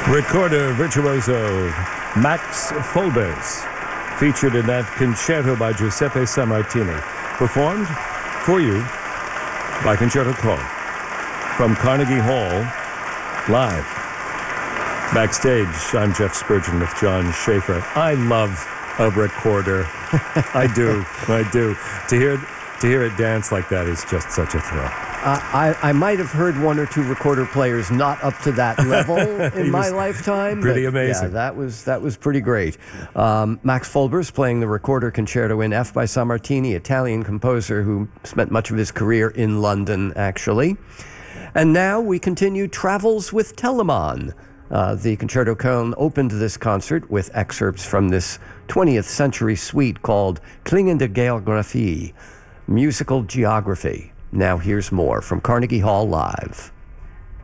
Recorder virtuoso Max Folbers, featured in that concerto by Giuseppe Sammartini, performed for you by Concerto Call from Carnegie Hall, live. Backstage, I'm Jeff Spurgeon with John Schaefer. I love a recorder. I do. To hear it dance like that is just such a thrill. I might have heard one or two recorder players not up to that level in my lifetime. Pretty amazing. Yeah, that was pretty great. Max Folbers playing the Recorder Concerto in F by Sammartini, Italian composer who spent much of his career in London, actually. And now we continue Travels with Telemann. The Concerto Köln opened this concert with excerpts from this 20th century suite called Klingende Geographie, Musical Geography. Now here's more from Carnegie Hall Live.